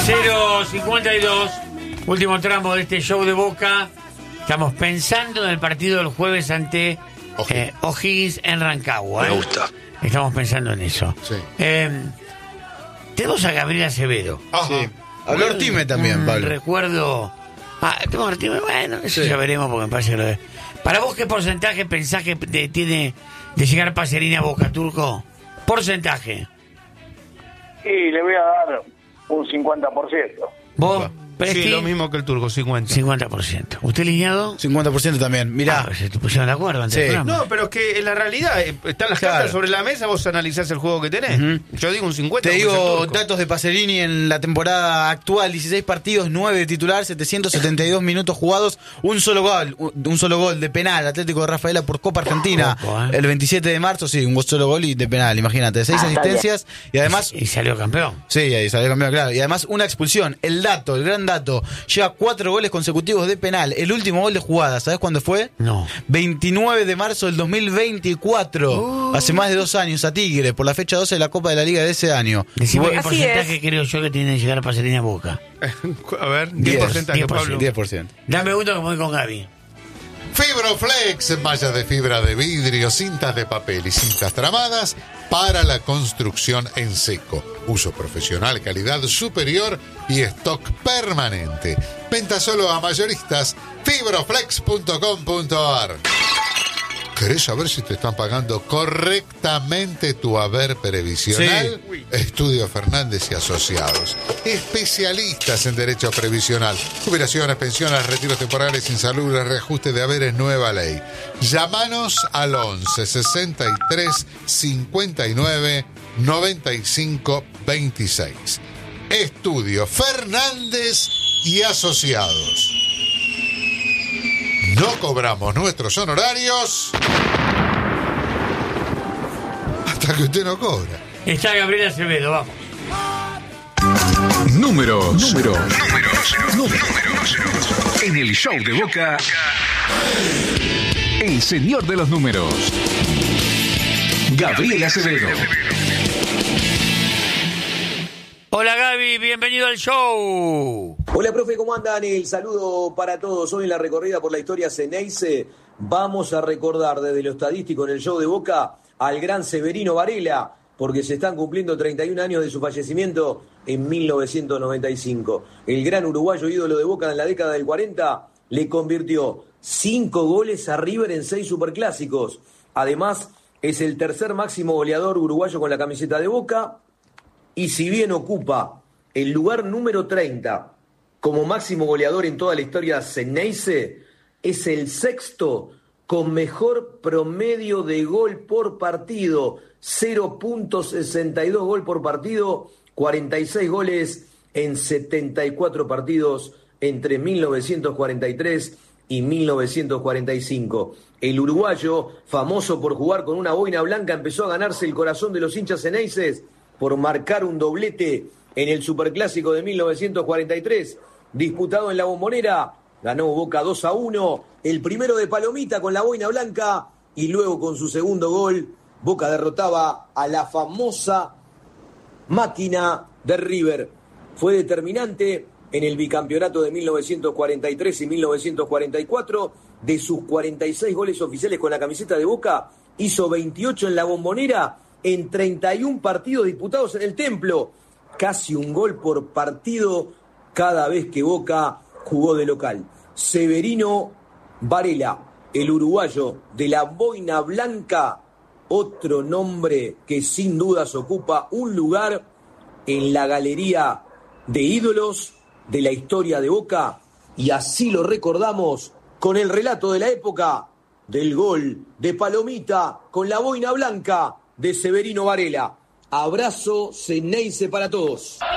0:52, último tramo de este show de Boca. Estamos pensando en el partido del jueves ante O'Higgins en Rancagua. Me gusta. Estamos pensando en eso. Sí. Tenemos a Gabriel Acevedo. Sí. Habló Ortime también, Pablo. Recuerdo. Tenemos a Ortime. Bueno, eso ya veremos porque me parece que lo es. Para vos, ¿qué porcentaje pensás que tiene de llegar Pacerini a Boca, Turco? Porcentaje. Y le voy a dar un 50%. ¿Vos, Presti? Sí, lo mismo que el Turco, 50. 50%. ¿Usted, Liñado? 50% también. Mirá. Se te pusieron de acuerdo antes Sí. del programa. No, pero es que en la realidad están las cartas sobre la mesa, vos analizás el juego que tenés. Yo digo un 50%. Te porque es el digo Turco. datos de Pacerini en la temporada actual: 16 partidos, 9 de titular, 772 minutos jugados, un solo gol de penal, Atlético de Rafaela por Copa Argentina, el 27 de marzo, sí, un solo gol y de penal, imagínate, 6 asistencias y además... Y salió campeón. Sí, ahí salió campeón, claro. Y además una expulsión. El gran dato, lleva 4 goles consecutivos de penal. El último gol de jugada, ¿sabes cuándo fue? No. 29 de marzo del 2024. Hace más de 2 años, a Tigre, por la fecha 12 de la Copa de la Liga de ese año. Decime qué Así porcentaje creo yo que tiene que llegar a Pacerini a Boca. A ver, 10%, 10%, Pablo. 10%. Dame uno que voy con Gaby. Fibroflex, mallas de fibra de vidrio, cintas de papel y cintas tramadas para la construcción en seco. Uso profesional, calidad superior y stock permanente. Venta solo a mayoristas. Fibroflex.com.ar. ¿Querés saber si te están pagando correctamente tu haber previsional? Sí. Estudio Fernández y Asociados. Especialistas en derecho previsional. Jubilaciones, pensiones, retiros temporales, insalubres, reajuste de haberes, nueva ley. Llámanos al 11 63 59 95 26. Estudio Fernández y Asociados. No cobramos nuestros honorarios hasta que usted no cobra. Está Gabriel Acevedo, vamos. Números. En el show de Boca, el señor de los números, Gabriel Acevedo. Hola Gaby, bienvenido al show. Hola, profe, ¿cómo andan? El saludo para todos. Hoy en la recorrida por la historia Ceneice vamos a recordar desde lo estadístico en el show de Boca al gran Severino Varela, porque se están cumpliendo 31 años de su fallecimiento en 1995. El gran uruguayo ídolo de Boca en la década del 40 le convirtió 5 goles a River en 6 superclásicos. Además, es el tercer máximo goleador uruguayo con la camiseta de Boca. Y si bien ocupa el lugar número 30 como máximo goleador en toda la historia Ceneice, es el sexto con mejor promedio de gol por partido, 0.62 gol por partido, 46 goles en 74 partidos entre 1943 y 1945. El uruguayo, famoso por jugar con una boina blanca, empezó a ganarse el corazón de los hinchas ceneices por marcar un doblete en el Superclásico de 1943, disputado en la Bombonera. Ganó Boca 2-1, el primero de Palomita con la boina blanca, y luego con su segundo gol, Boca derrotaba a la famosa máquina de River. Fue determinante en el bicampeonato de 1943 y 1944. De sus 46 goles oficiales con la camiseta de Boca, hizo 28 en la Bombonera, en 31 partidos disputados en el Templo, casi un gol por partido cada vez que Boca jugó de local. Severino Varela, el uruguayo de la boina blanca, otro nombre que sin dudas ocupa un lugar en la galería de ídolos de la historia de Boca, y así lo recordamos con el relato de la época del gol de Palomita con la boina blanca de Severino Varela. Abrazo Ceneice para todos.